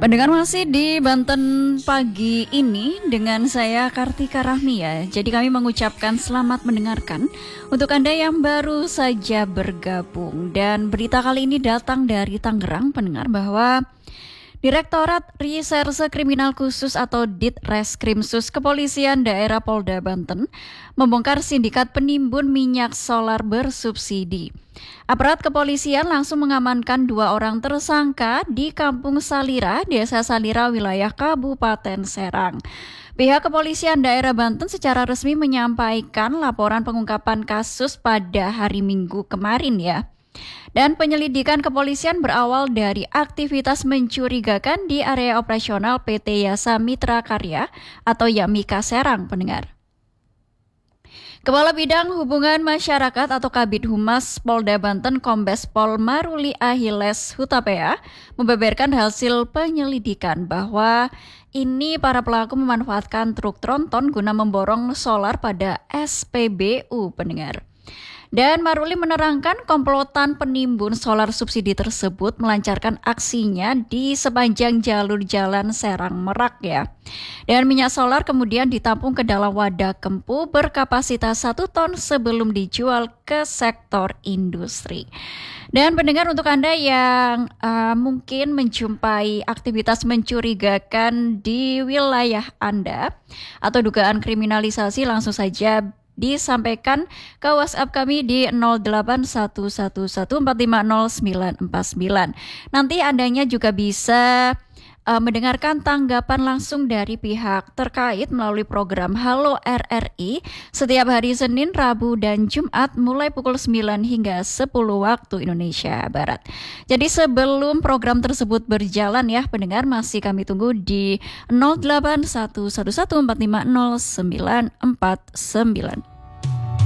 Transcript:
Pendengar masih di Banten pagi ini dengan saya Kartika Rahmia. Jadi kami mengucapkan selamat mendengarkan untuk Anda yang baru saja bergabung. Dan berita kali ini datang dari Tangerang, pendengar, bahwa Direktorat Reserse Kriminal Khusus atau Ditreskrimsus Kepolisian Daerah Polda Banten membongkar sindikat penimbun minyak solar bersubsidi. Aparat kepolisian langsung mengamankan 2 orang tersangka di Kampung Salira, Desa Salira, wilayah Kabupaten Serang. Pihak kepolisian daerah Banten secara resmi menyampaikan laporan pengungkapan kasus pada hari Minggu kemarin ya. Dan penyelidikan kepolisian berawal dari aktivitas mencurigakan di area operasional PT Yasa Mitra Karya atau Yamika Serang, pendengar. Kepala Bidang Hubungan Masyarakat atau Kabid Humas Polda Banten Kombes Pol Maruli Ahiles Hutapea membeberkan hasil penyelidikan bahwa ini para pelaku memanfaatkan truk tronton guna memborong solar pada SPBU, pendengar. Dan Maruli menerangkan komplotan penimbun solar subsidi tersebut melancarkan aksinya di sepanjang jalur jalan Serang Merak ya. Dan minyak solar kemudian ditampung ke dalam wadah kempu berkapasitas 1 ton sebelum dijual ke sektor industri. Dan pendengar, untuk Anda yang mungkin menjumpai aktivitas mencurigakan di wilayah Anda atau dugaan kriminalisasi, langsung saja disampaikan ke WhatsApp kami di 0811450949. Nanti Andanya juga bisa mendengarkan tanggapan langsung dari pihak terkait melalui program Halo RRI setiap hari Senin, Rabu, dan Jumat mulai pukul 9 hingga 10 waktu Indonesia Barat. Jadi sebelum program tersebut berjalan ya pendengar, masih kami tunggu di 0811450949.